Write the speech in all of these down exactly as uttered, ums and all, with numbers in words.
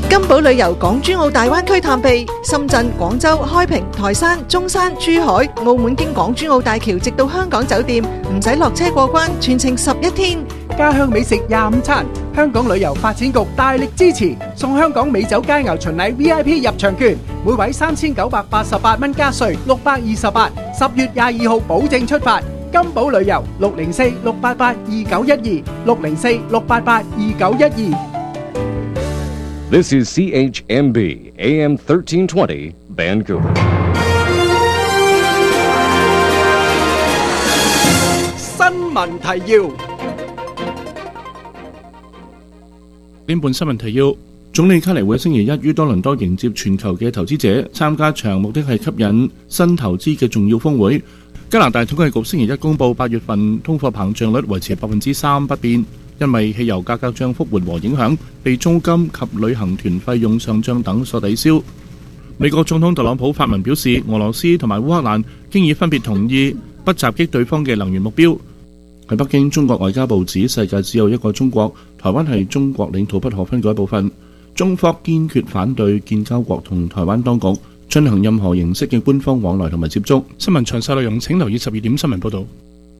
金寶旅遊港珠澳大灣區探秘，深圳、廣州、開平、台山、中山、珠海、澳門經港珠澳大橋直到香港酒店，唔使落車過關，全程十一天。 家鄉美食廿五餐，香港旅遊發展局大力支持，送香港美酒佳肴巡禮 V I P 入場券，每位三千九百八十八蚊加稅，六百二十八。十月廿二號保證出發。金寶旅遊六零四六八八二九一二六零四六八八二九一二。 This is C H M B A M thirteen twenty Vancouver. 新聞提要。 呢本新聞提要：總理卡尼會星期一於多倫多迎接全球嘅投資者參加場，目的係吸引新投資嘅重要峰會。加拿大統計局星期一公布八月份通貨膨脹率維持百分之三不變，因為汽油價格漲幅緩和影響，被租金及旅行團費用上漲等所抵消。美國總統特朗普發文表示，俄羅斯同埋烏克蘭經已分別同意不襲擊對方嘅能源目標。喺北京，中國外交部指世界只有一個中國，台灣係中國領土不可分嘅一部分。中方堅決反對建交國同台灣當局進行任何形式嘅官方往來同埋接觸。新聞詳細內容請留意十二點新聞報導。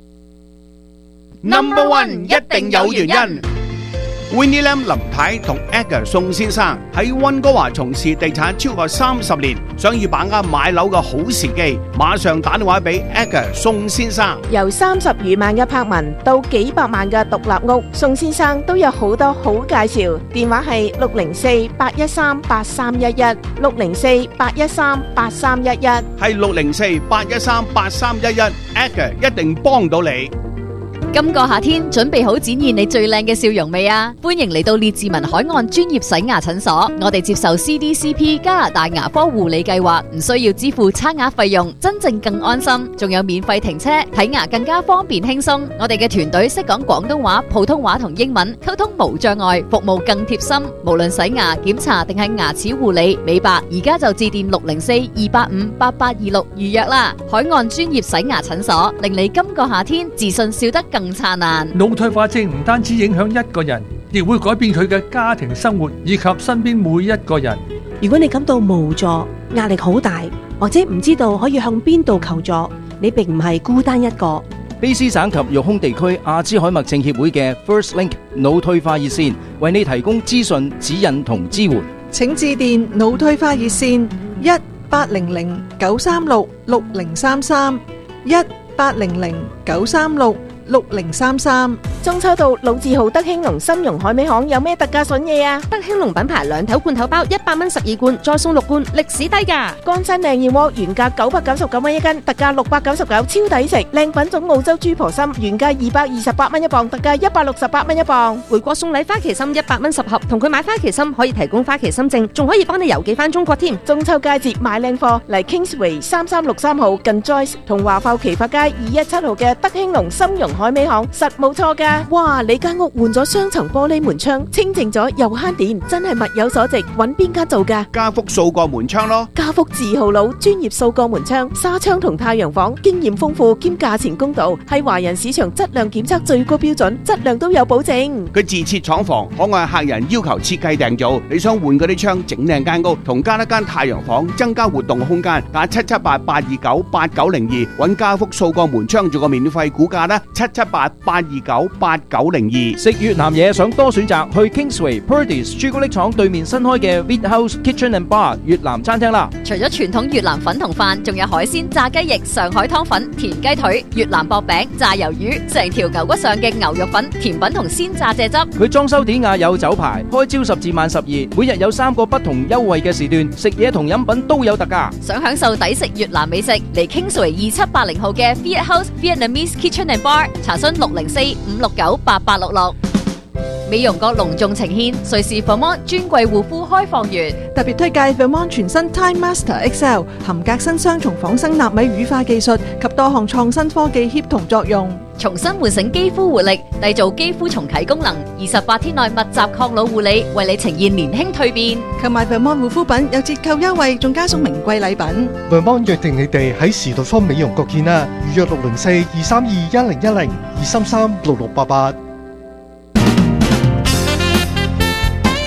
Number one 一定有原因。Winnie Lam 林太同 Edgar 宋先生喺溫哥華從事地產超過三十年，想要把握買樓嘅好時機，馬上打電話俾 Edgar 宋先生。 由三十餘萬嘅柏文到幾百萬嘅獨立屋，宋先生都有好多好介紹。電話係六零四八一三八三一一，六零四八一三八三一一， 係六零四八一三八三一一 ，Edgar 一定幫到你。 今個夏天準備好展現你最靚嘅笑容未啊？歡迎嚟到列治文海岸專業洗牙診所，我哋接受 C D C P 加拿大牙科護理計劃，唔需要支付差額費用，真正更安心，仲有免費停車，睇牙更加方便輕鬆。我哋嘅團隊識講廣東話、普通話同英文，溝通無障礙，服務更貼心。無論洗牙、檢查定係牙齒護理、美白，而家就致電六零四二八五八八二六預約啦。海岸專業洗牙診所，令你今個夏天自信笑得更燦爛。 腦退化症唔單止影響一個人，亦會改變佢嘅家庭生活以及身邊每一個人。 如果你感到無助、壓力好大，或者唔知道可以向邊度求助，你並唔係孤單一個。 卑詩省及育空地區阿茲海默症協會嘅 First Link 腦退化熱線為你提供資訊、指引同支援。 請致電腦退化熱線一八零零九三六六零三三一八零零九三六六零三三。 中秋到，老字號德興隆參茸海味行有咩特價筍嘢啊？ 德興隆品牌兩頭罐頭包一百蚊十二罐，再送六罐，歷史低價。 乾山靚燕窩原價九百九十九蚊一斤，特價六百九十九，超抵食。靚品種澳洲豬婆參原價二百二十八蚊一磅，特價一百六十八蚊一磅。 回國送禮花旗參一百蚊十盒，同佢買花旗參可以提供花旗參證，仲可以幫你郵寄翻中國添。 中秋佳節買靚貨嚟 Kingsway 三三六三號近 Joyce 同華埠奇發街二一七號嘅德興隆參茸海味行，實冇錯㗎。哇！你間屋換咗雙層玻璃門窗，清淨咗又慳電，真係物有所值。揾邊間做㗎？ 家福掃過門窗咯。 家福字號佬，專業掃過門窗、紗窗同太陽房，經驗豐富兼價錢公道，係華人市場質量檢測最高標準，質量都有保證。 佢自設廠房，可按客人要求設計訂造。你想換嗰啲窗，整靚間屋，同加一間太陽房，增加活動空間，打七七八八二九八九零二，揾家福掃過門窗做個免費估價啦，七七八八二九八九零二。 食越南嘢想多選擇，去 Kingsway Purdy's 朱古力廠對面新開嘅 Wheat House Kitchen and Bar 越南餐廳啦。 除咗傳統越南粉同飯，仲有海鮮、炸雞翼、上海湯粉、田雞腿、越南薄餅、炸魷魚，成條牛骨上嘅牛肉粉、甜品同鮮榨蔗汁。 佢裝修典雅有酒牌，開朝十至晚十二，每日有三個不同優惠嘅時段，食嘢同飲品都有特價。 想享受抵食越南美食，嚟 Kingsway 二七八零號嘅 Wheat House Vietnamese Kitchen and Bar， 查詢六零四五六九八八六六。美容閣隆重呈獻瑞士 Vermont 專櫃護膚開放月， 特別推介 Vermont 全新 Time Master X L， 含革新雙重仿生納米乳化技術及多項創新科技協同作用， 重新喚醒肌膚活力，締造肌膚重啟功能。二十八天內密集抗老護理，為你呈現年輕蛻變。 購買 Vermont 護膚品有折扣優惠，仲加送名貴禮品。 Vermont 約定你哋喺時代坊美容閣見啦，預約六零四二三二一零一零二三三六六八八。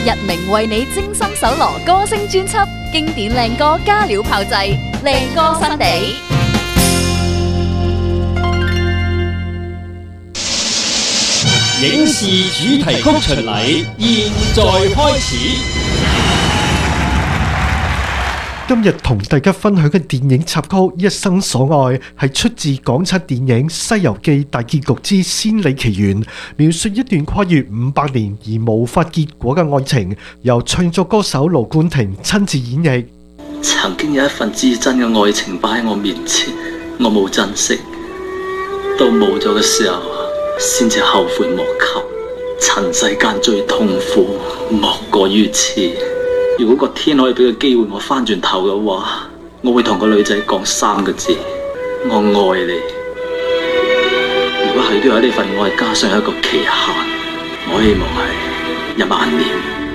日明為你精心搜羅歌聲專輯，經典靚歌加料炮製，靚歌新地。 影視主題曲巡禮現在開始。 今日同大家分享嘅電影插曲《一生所愛》係出自港產電影《西遊記大結局之仙履奇緣》，描述一段跨越五百年而無法結果嘅愛情，由唱作歌手盧冠廷親自演繹。 曾經有一份至真嘅愛情擺喺我面前，我冇珍惜，到冇咗嘅時候先至後悔莫及。塵世間最痛苦莫過於此。如果個天可以俾個機會我翻轉頭嘅話，我會同個女仔講三個字：我愛你。如果係都喺呢份愛加上一個期限，我希望係一萬年。